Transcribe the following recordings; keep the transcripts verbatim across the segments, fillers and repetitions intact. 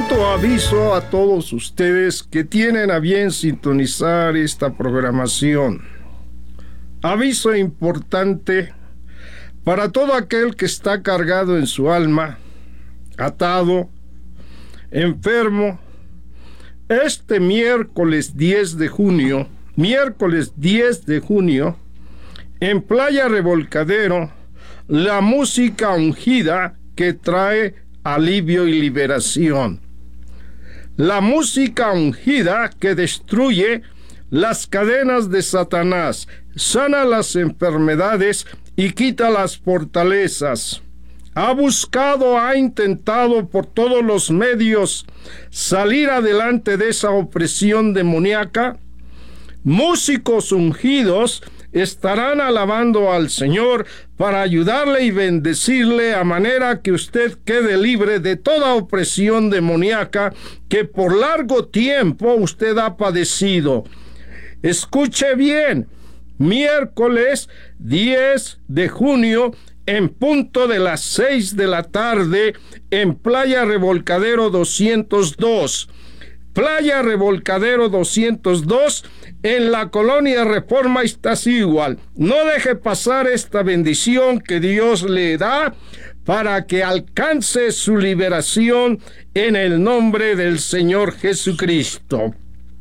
pronto aviso a todos ustedes que tienen a bien sintonizar esta programación. Aviso importante para todo aquel que está cargado en su alma, atado, enfermo. Este miércoles diez de junio, miércoles diez de junio, en Playa Revolcadero, la música ungida que trae alivio y liberación. La música ungida que destruye las cadenas de Satanás, sana las enfermedades y quita las fortalezas. Ha buscado, ha intentado por todos los medios salir adelante de esa opresión demoníaca. Músicos ungidos estarán alabando al Señor para ayudarle y bendecirle a manera que usted quede libre de toda opresión demoníaca que por largo tiempo usted ha padecido. Escuche bien, miércoles diez de junio, en punto de las seis de la tarde, en Playa Revolcadero doscientos dos. Playa Revolcadero doscientos dos, en la colonia Reforma Iztaccíhuatl. No deje pasar esta bendición que Dios le da para que alcance su liberación en el nombre del Señor Jesucristo.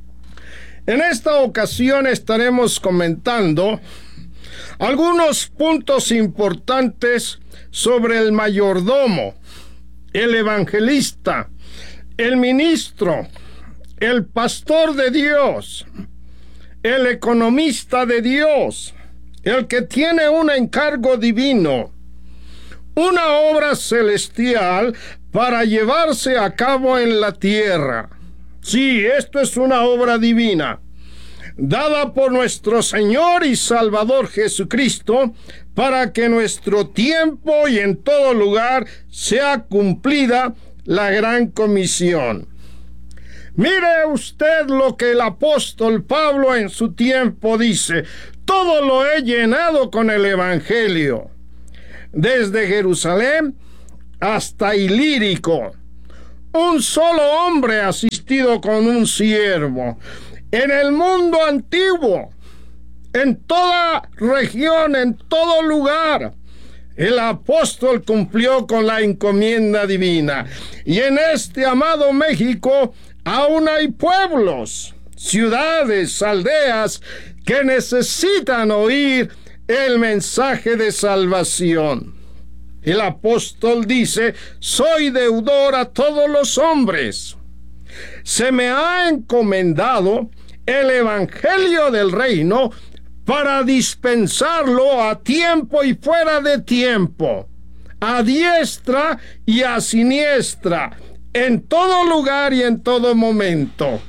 En esta ocasión estaremos comentando algunos puntos importantes sobre el mayordomo, el evangelista, el ministro, el pastor de Dios, el economista de Dios, el que tiene un encargo divino, una obra celestial para llevarse a cabo en la tierra. Sí, esto es una obra divina, dada por nuestro Señor y Salvador Jesucristo, para que en nuestro tiempo y en todo lugar sea cumplida la gran comisión. Mire usted lo que el apóstol Pablo en su tiempo dice: todo lo he llenado con el evangelio, desde Jerusalén hasta Ilírico. Un solo hombre asistido con un siervo. En el mundo antiguo, en toda región, en todo lugar, el apóstol cumplió con la encomienda divina. Y en este amado México aún hay pueblos, ciudades, aldeas que necesitan oír el mensaje de salvación. El apóstol dice: soy deudor a todos los hombres. Se me ha encomendado el evangelio del reino para dispensarlo a tiempo y fuera de tiempo, a diestra y a siniestra, en todo lugar y en todo momento.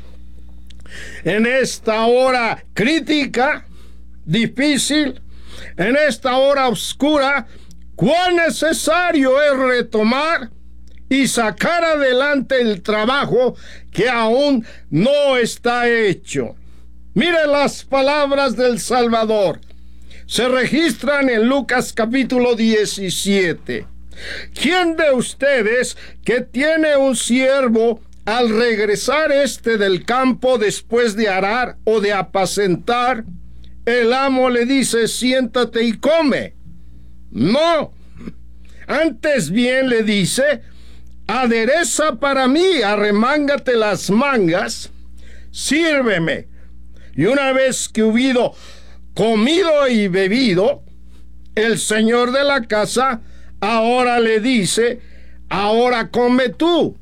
En esta hora crítica, difícil, en esta hora oscura, cuán necesario es retomar y sacar adelante el trabajo que aún no está hecho. Mire las palabras del Salvador. Se registran en Lucas capítulo diecisiete. ¿Quién de ustedes que tiene un siervo, al regresar este del campo después de arar o de apacentar, el amo le dice: siéntate y come? No. Antes bien le dice: adereza para mí, arremángate las mangas, sírveme. Y una vez que hubido comido y bebido, el señor de la casa ahora le dice: ahora come tú.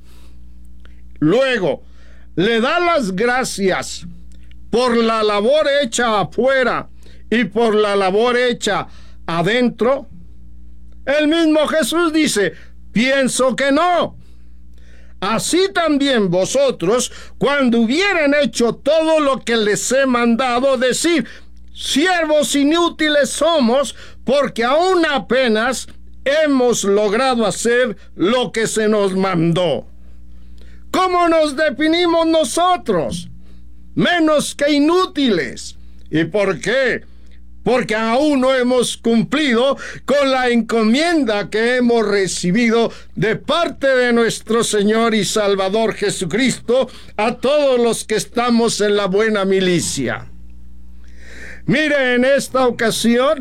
Luego le da las gracias por la labor hecha afuera y por la labor hecha adentro. El mismo Jesús dice: pienso que no. Así también vosotros, cuando hubieren hecho todo lo que les he mandado, decir: siervos inútiles somos, porque aún apenas hemos logrado hacer lo que se nos mandó. ¿Cómo nos definimos nosotros? Menos que inútiles. ¿Y por qué? porque aún no hemos cumplido con la encomienda que hemos recibido de parte de nuestro Señor y Salvador Jesucristo a todos los que estamos en la buena milicia. Mire, en esta ocasión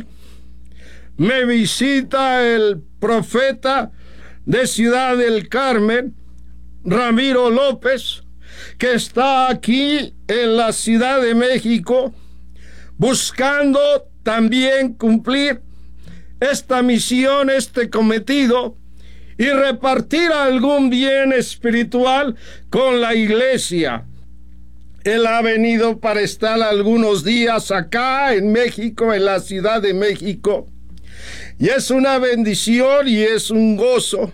me visita el profeta de Ciudad del Carmen, Ramiro López, que está aquí en la Ciudad de México, buscando también cumplir esta misión, este cometido, y repartir algún bien espiritual con la iglesia. Él ha venido para estar algunos días acá en México, en la Ciudad de México, y es una bendición y es un gozo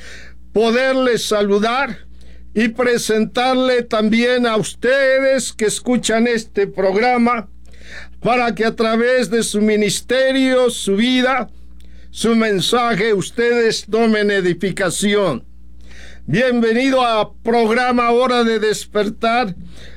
poderle saludar y presentarle también a ustedes que escuchan este programa, para que a través de su ministerio, su vida, su mensaje, ustedes tomen edificación. Bienvenido a programa Hora de Despertar,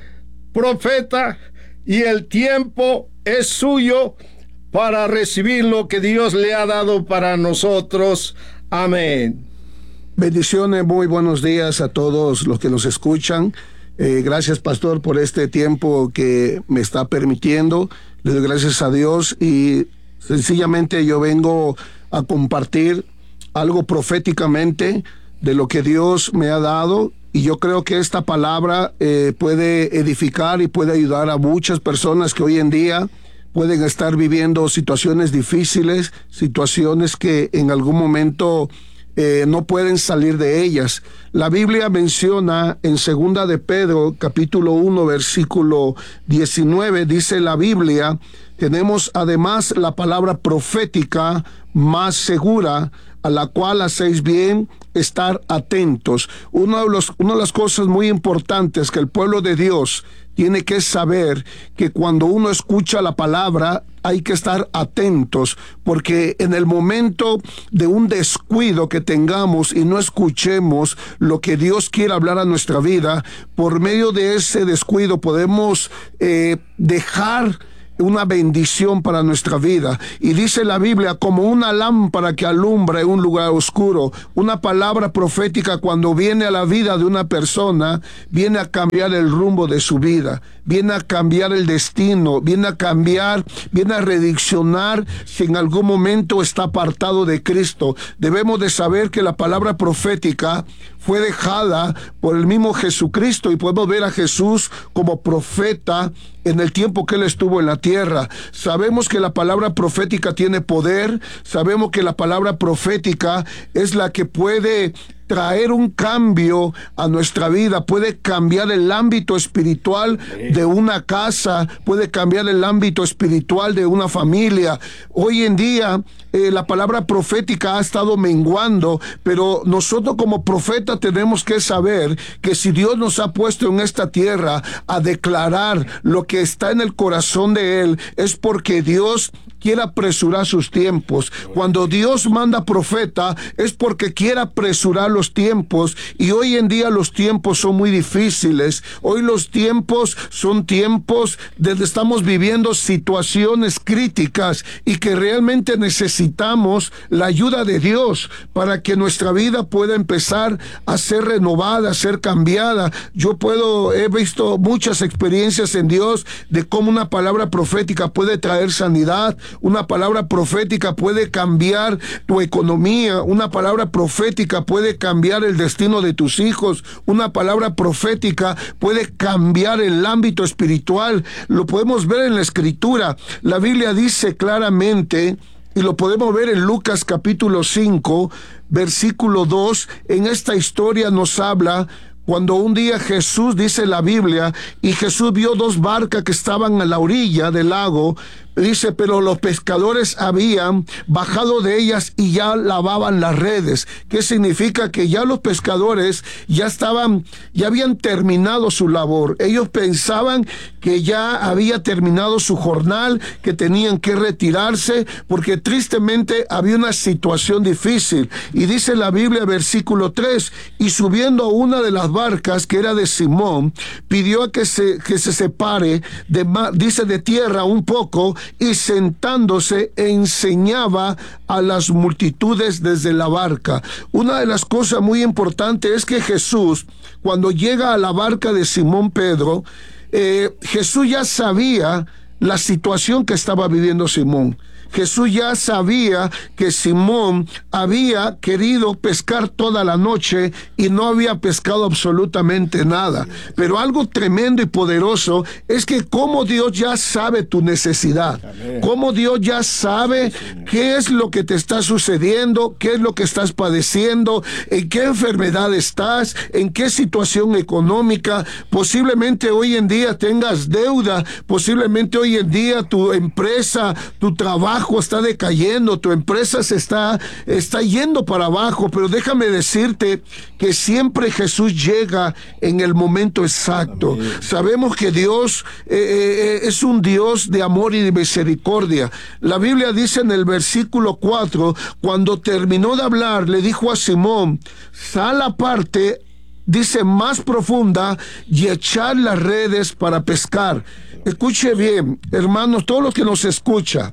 profeta, y el tiempo es suyo para recibir lo que Dios le ha dado para nosotros. Amén. Bendiciones, muy buenos días a todos los que nos escuchan. Eh, gracias, pastor, por este tiempo que me está permitiendo. Le doy gracias a Dios y sencillamente yo vengo a compartir algo proféticamente de lo que Dios me ha dado, y yo creo que esta palabra eh, puede edificar y puede ayudar a muchas personas que hoy en día pueden estar viviendo situaciones difíciles, situaciones que en algún momento Eh, no pueden salir de ellas. La Biblia menciona en Segunda de Pedro, capítulo uno, versículo diecinueve, dice la Biblia: tenemos además la palabra profética más segura, a la cual hacéis bien estar atentos. Uno de los, una de las cosas muy importantes que el pueblo de Dios tiene que saber, que cuando uno escucha la palabra hay que estar atentos, porque en el momento de un descuido que tengamos y no escuchemos lo que Dios quiere hablar a nuestra vida, por medio de ese descuido podemos eh, dejar una bendición para nuestra vida. Y dice la Biblia, como una lámpara que alumbra en un lugar oscuro. Una palabra profética, cuando viene a la vida de una persona, viene a cambiar el rumbo de su vida, viene a cambiar el destino, viene a cambiar, viene a rediccionar si en algún momento está apartado de Cristo. Debemos de saber que la palabra profética fue dejada por el mismo Jesucristo, y podemos ver a Jesús como profeta en el tiempo que Él estuvo en la tierra. Sabemos que la palabra profética tiene poder, sabemos que la palabra profética es la que puede traer un cambio a nuestra vida, puede cambiar el ámbito espiritual de una casa, puede cambiar el ámbito espiritual de una familia. Hoy en día eh, la palabra profética ha estado menguando, pero nosotros como profetas tenemos que saber que si Dios nos ha puesto en esta tierra a declarar lo que está en el corazón de Él, es porque Dios quiere apresurar sus tiempos. Cuando Dios manda profeta, es porque quiere apresurar los tiempos, y hoy en día los tiempos son muy difíciles. Hoy los tiempos son tiempos donde estamos viviendo situaciones críticas, y que realmente necesitamos la ayuda de Dios para que nuestra vida pueda empezar a ser renovada, a ser cambiada. Yo puedo, he visto muchas experiencias en Dios de cómo una palabra profética puede traer sanidad. Una palabra profética puede cambiar tu economía. Una palabra profética puede cambiar el destino de tus hijos. Una palabra profética puede cambiar el ámbito espiritual. Lo podemos ver en la Escritura. La Biblia dice claramente, y lo podemos ver en Lucas capítulo cinco, versículo dos. En esta historia nos habla cuando un día Jesús, dice la Biblia, y Jesús vio dos barcas que estaban a la orilla del lago. Dice, pero los pescadores habían bajado de ellas y ya lavaban las redes. ¿Qué significa? Que ya los pescadores ya estaban, ya habían terminado su labor. Ellos pensaban que ya había terminado su jornal, que tenían que retirarse, porque tristemente había una situación difícil. Y dice la Biblia, versículo tres, y subiendo a una de las barcas, que era de Simón, pidió a que se, que se separe, de, dice, de tierra un poco, y sentándose enseñaba a las multitudes desde la barca. Una de las cosas muy importantes es que Jesús, cuando llega a la barca de Simón Pedro, eh, Jesús ya sabía la situación que estaba viviendo Simón. Jesús ya sabía que Simón había querido pescar toda la noche y no había pescado absolutamente nada. Pero algo tremendo y poderoso es que como Dios ya sabe tu necesidad, como Dios ya sabe qué es lo que te está sucediendo, qué es lo que estás padeciendo, en qué enfermedad estás, en qué situación económica. Posiblemente hoy en día tengas deuda, posiblemente hoy en día tu empresa, tu trabajo está decayendo, tu empresa se está, está yendo para abajo, pero déjame decirte que siempre Jesús llega en el momento exacto. Amén. Sabemos que Dios eh, eh, es un Dios de amor y de misericordia. La Biblia dice en el versículo cuatro, cuando terminó de hablar, le dijo a Simón, sal aparte, dice, más profunda, y echar las redes para pescar. Escuche bien, hermanos, todos los que nos escuchan,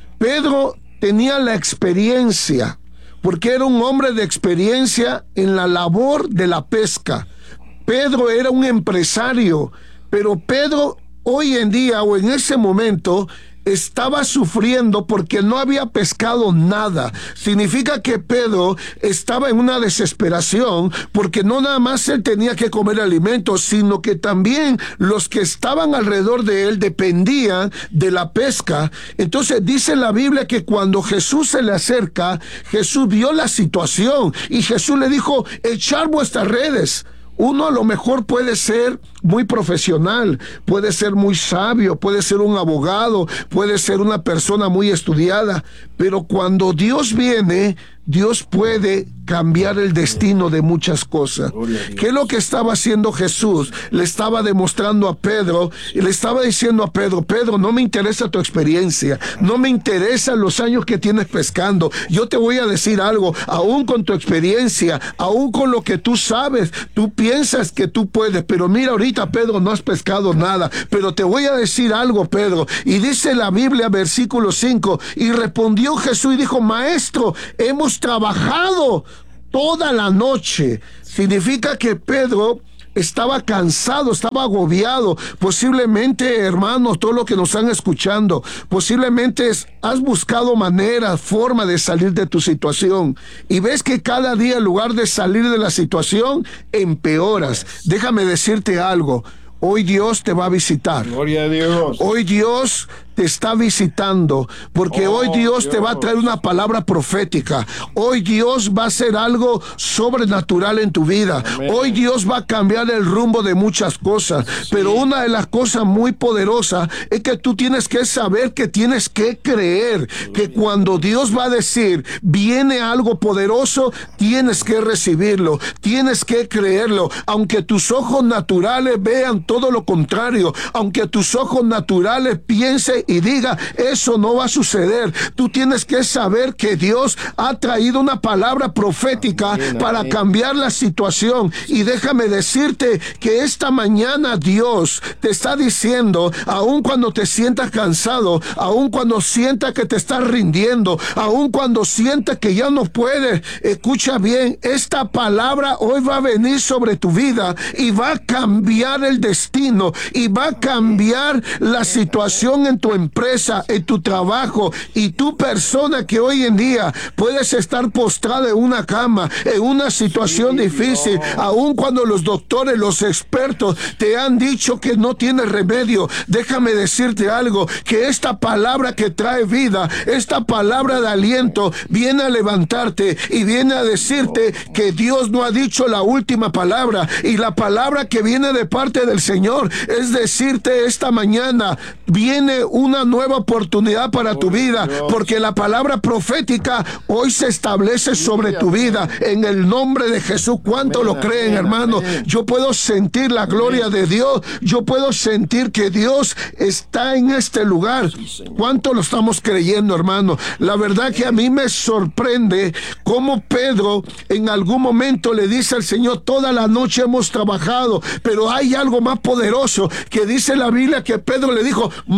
Pedro tenía la experiencia, porque era un hombre de experiencia en la labor de la pesca. Pedro era un empresario, pero Pedro hoy en día o en ese momento estaba sufriendo porque no había pescado nada. Significa que Pedro estaba en una desesperación porque no nada más él tenía que comer alimentos, sino que también los que estaban alrededor de él dependían de la pesca. Entonces dice la Biblia que cuando Jesús se le acerca, Jesús vio la situación y Jesús le dijo, echar vuestras redes. Uno a lo mejor puede ser muy profesional, puede ser muy sabio, puede ser un abogado, puede ser una persona muy estudiada, pero cuando Dios viene, Dios puede cambiar el destino de muchas cosas. ¿Qué es lo que estaba haciendo Jesús? Le estaba demostrando a Pedro y le estaba diciendo a Pedro, Pedro, no me interesa tu experiencia, no me interesan los años que tienes pescando. Yo te voy a decir algo, aún con tu experiencia, aún con lo que tú sabes, tú piensas que tú puedes, pero mira ahorita, Pedro, no has pescado nada, pero te voy a decir algo, Pedro. Y dice la Biblia, versículo cinco, y respondió Jesús y dijo, maestro, hemos trabajado toda la noche. Significa que Pedro estaba cansado, estaba agobiado. Posiblemente, hermanos, todos los que nos están escuchando, posiblemente has buscado maneras, forma de salir de tu situación y ves que cada día en lugar de salir de la situación, empeoras. Déjame decirte algo. Hoy Dios te va a visitar. Gloria a Dios. Hoy Dios te está visitando, porque oh, hoy Dios, Dios te va a traer una palabra profética. Hoy Dios va a hacer algo sobrenatural en tu vida. Amén. Hoy Dios va a cambiar el rumbo de muchas cosas. Sí. Pero una de las cosas muy poderosas es que tú tienes que saber que tienes que creer, que cuando Dios va a decir, viene algo poderoso, tienes que recibirlo, tienes que creerlo, aunque tus ojos naturales vean todo lo contrario, aunque tus ojos naturales piensen y diga, eso no va a suceder. Tú tienes que saber que Dios ha traído una palabra profética amén, para amén. cambiar la situación. Y déjame decirte que esta mañana Dios te está diciendo, aun cuando te sientas cansado, aun cuando sientas que te estás rindiendo, aun cuando sientas que ya no puedes, escucha bien, esta palabra hoy va a venir sobre tu vida y va a cambiar el destino y va a cambiar la situación en tu empresa, en tu trabajo. Y tu persona que hoy en día puedes estar postrada en una cama, en una situación sí, difícil, no. aun cuando los doctores, los expertos te han dicho que no tiene remedio, déjame decirte algo, que esta palabra que trae vida, esta palabra de aliento viene a levantarte y viene a decirte que Dios no ha dicho la última palabra, y la palabra que viene de parte del Señor es decirte esta mañana, viene un una nueva oportunidad para tu vida, porque la palabra profética hoy se establece sobre tu vida en el nombre de Jesús. ¿Cuánto lo creen, hermano? Yo puedo sentir la gloria de Dios, yo puedo sentir que Dios está en este lugar. ¿Cuánto lo estamos creyendo, hermano? La verdad que a mí me sorprende cómo Pedro en algún momento le dice al Señor, toda la noche hemos trabajado, pero hay algo más poderoso que dice la Biblia, que Pedro le dijo, mas en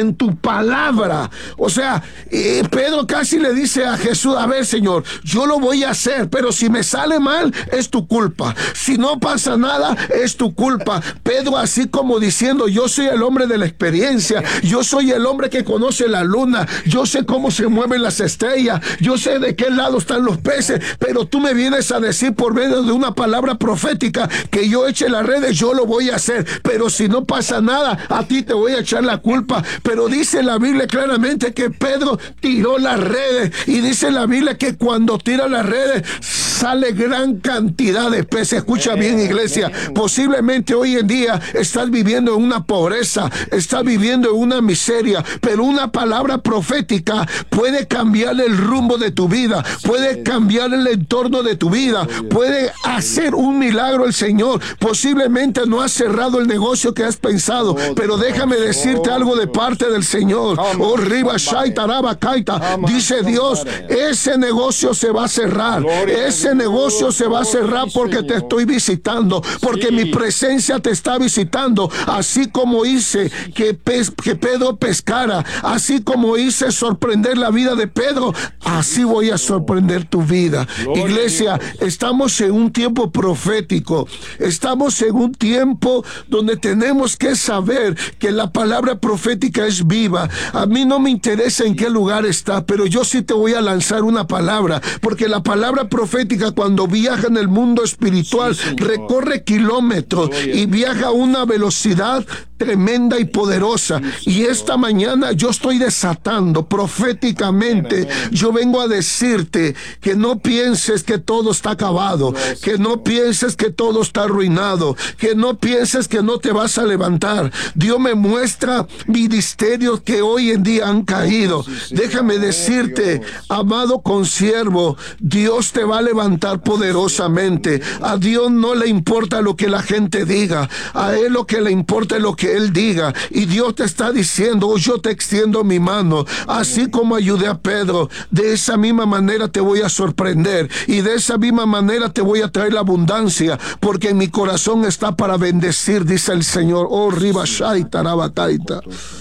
en tu palabra. O sea, eh, Pedro casi le dice a Jesús, a ver, Señor, yo lo voy a hacer, pero si me sale mal, es tu culpa. Si no pasa nada, es tu culpa. Pedro así como diciendo, yo soy el hombre de la experiencia, yo soy el hombre que conoce la luna, yo sé cómo se mueven las estrellas, yo sé de qué lado están los peces, pero tú me vienes a decir por medio de una palabra profética que yo eche las redes, yo lo voy a hacer, pero si no pasa nada, a ti te voy a echar la culpa. Pero dice la Biblia claramente que Pedro tiró las redes, y dice la Biblia que cuando tira las redes sale gran cantidad de peces. Escucha bien, iglesia, posiblemente hoy en día estás viviendo en una pobreza, estás viviendo en una miseria, pero una palabra profética puede cambiar el rumbo de tu vida, puede cambiar el entorno de tu vida, puede hacer un milagro el Señor. Posiblemente no has cerrado el negocio que has pensado, pero déjame decirte algo de parte del Señor. Oh, Riba Shaitaraba Kaita, dice Dios, ese negocio se va a cerrar, ese negocio se va a cerrar porque te estoy visitando, porque mi presencia te está visitando. Así como hice que, pes, que Pedro pescara, así como hice sorprender la vida de Pedro, así voy a sorprender tu vida. Iglesia, estamos en un tiempo profético, estamos en un tiempo donde tenemos que saber que la palabra profética es viva. A mí no me interesa en qué lugar está, pero yo sí te voy a lanzar una palabra, porque la palabra profética, cuando viaja en el mundo espiritual, sí, recorre kilómetros y viaja a una velocidad tremenda y poderosa. Y esta mañana yo estoy desatando proféticamente. Yo vengo a decirte que no pienses que todo está acabado, que no pienses que todo está arruinado, que no pienses que no te vas a levantar. Dios me muestra ministerios que hoy en día han caído. Déjame decirte, amado consiervo, Dios te va a levantar poderosamente. A Dios no le importa lo que la gente diga, a Él lo que le importa es lo que Él diga. Y Dios te está diciendo, oh, yo te extiendo mi mano, así como ayudé a Pedro, de esa misma manera te voy a sorprender, y de esa misma manera te voy a traer la abundancia, porque en mi corazón está para bendecir, dice el Señor. Oh, Ribashai Tarabataita.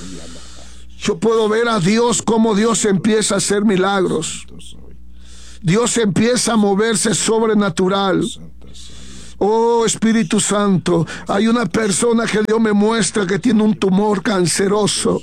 Yo puedo ver a Dios, como Dios empieza a hacer milagros. Dios empieza a moverse sobrenatural. Oh, Espíritu Santo, hay una persona que Dios me muestra que tiene un tumor canceroso.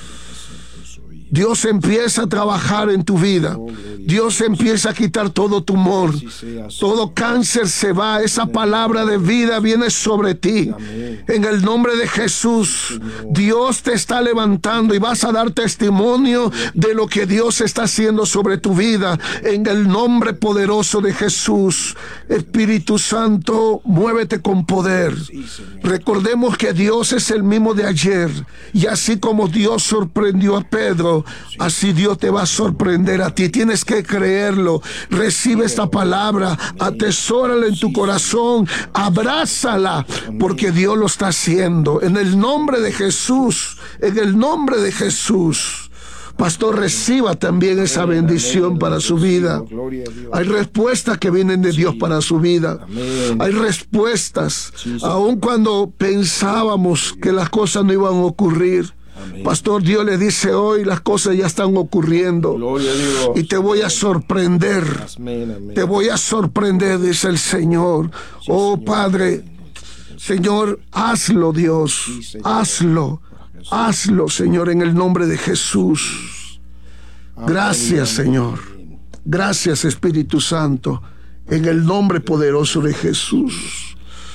Dios empieza a trabajar en tu vida. Dios empieza a quitar todo tumor. Todo cáncer se va. Esa palabra de vida viene sobre ti. En el nombre de Jesús, Dios te está levantando y vas a dar testimonio de lo que Dios está haciendo sobre tu vida. En el nombre poderoso de Jesús, Espíritu Santo, muévete con poder. Recordemos que Dios es el mismo de ayer. Y así como Dios sorprendió a Pedro, así Dios te va a sorprender a ti. Tienes que creerlo. Recibe esta palabra, atesórala en tu corazón, abrázala, porque Dios lo está haciendo. En el nombre de Jesús, en el nombre de Jesús. Pastor, reciba también esa bendición para su vida. Hay respuestas que vienen de Dios para su vida. Hay respuestas, aun cuando pensábamos que las cosas no iban a ocurrir. Pastor, Dios le dice hoy, las cosas ya están ocurriendo y te voy a sorprender. Te voy a sorprender, dice el Señor. Oh, Padre, Señor, hazlo, Dios, hazlo. Hazlo, Señor, en el nombre de Jesús. Gracias, Señor. Gracias, Espíritu Santo, en el nombre poderoso de Jesús.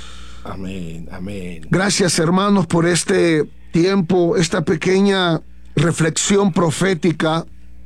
Amén, amén. Gracias, hermanos, por este tiempo, esta pequeña reflexión profética.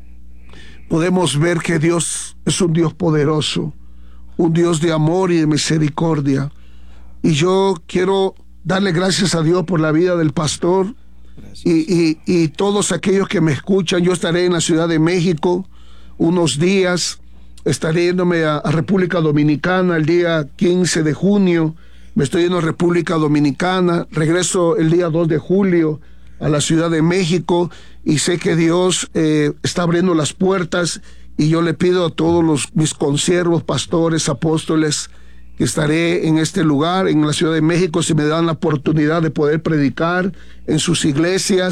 Podemos ver que Dios es un Dios poderoso, un Dios de amor y de misericordia. Y yo quiero darle gracias a Dios por la vida del pastor y, y, y todos aquellos que me escuchan. Yo estaré en la Ciudad de México unos días, estaré yéndome a, a República Dominicana el día quince de junio. Me estoy yendo a República Dominicana, regreso el día dos de julio a la Ciudad de México, y sé que Dios eh, está abriendo las puertas, y yo le pido a todos los, mis consiervos, pastores, apóstoles, que estaré en este lugar, en la Ciudad de México, si me dan la oportunidad de poder predicar en sus iglesias.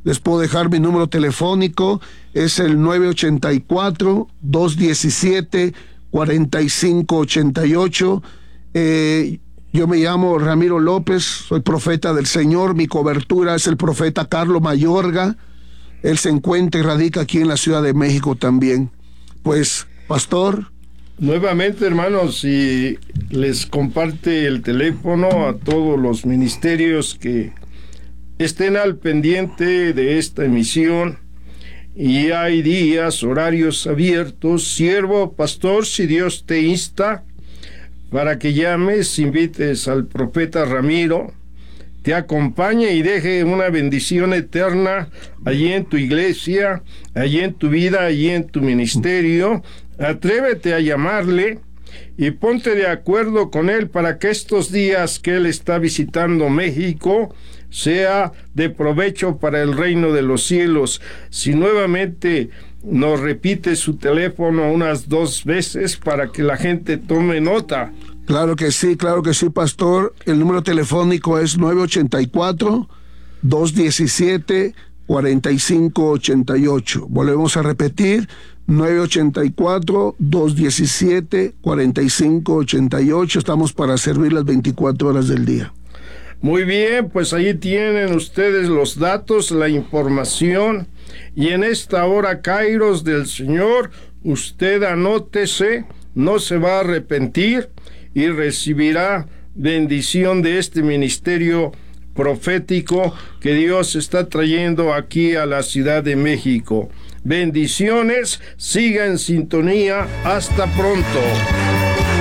Les puedo dejar mi número telefónico, es el nueve ocho cuatro, dos uno siete, cuatro cinco ocho ocho. Eh, yo me llamo Ramiro López, soy profeta del Señor, mi cobertura es el profeta Carlos Mayorga. Él se encuentra y radica aquí en la Ciudad de México también. Pues, pastor. Nuevamente, hermanos, y les comparte el teléfono a todos los ministerios que estén al pendiente de esta emisión. Y hay días, horarios abiertos. Siervo, pastor, si Dios te insta para que llames, invites al profeta Ramiro, te acompañe y deje una bendición eterna allí en tu iglesia, allí en tu vida, allí en tu ministerio. Atrévete a llamarle y ponte de acuerdo con él para que estos días que él está visitando México sea de provecho para el reino de los cielos. Si nuevamente nos repite su teléfono unas dos veces para que la gente tome nota. Claro que sí, claro que sí, pastor. El número telefónico es nueve ocho cuatro, dos uno siete, cuatro cinco ocho ocho. Volvemos a repetir, nueve ocho cuatro, dos uno siete, cuatro cinco ocho ocho. Estamos para servir las veinticuatro horas del día. Muy bien, pues ahí tienen ustedes los datos, la información. Y en esta hora, Kairos del Señor, usted anótese, no se va a arrepentir y recibirá bendición de este ministerio profético que Dios está trayendo aquí a la Ciudad de México. Bendiciones, siga en sintonía, hasta pronto.